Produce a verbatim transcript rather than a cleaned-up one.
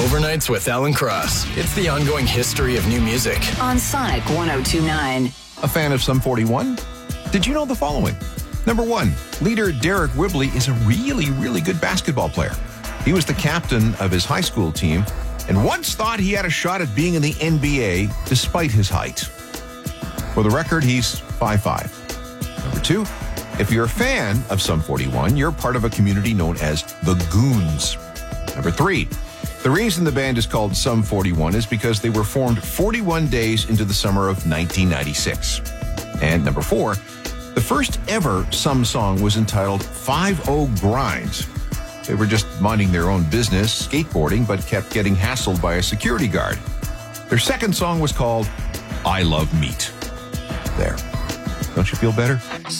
Overnights with Alan Cross. It's the ongoing history of new music. On Sonic one oh two point nine. A fan of Sum forty-one? Did you know the following? Number one, leader Derek Whibley is a really, really good basketball player. He was the captain of his high school team and once thought he had a shot at being in the N B A despite his height. For the record, he's five foot five. Number two, if you're a fan of Sum forty-one, you're part of a community known as the Goons. Number three, the reason the band is called Sum forty-one is because they were formed forty-one days into the summer of nineteen ninety-six. And number four, the first ever Sum song was entitled five oh Grind. They were just minding their own business, skateboarding, but kept getting hassled by a security guard. Their second song was called I Love Meat. There. Don't you feel better?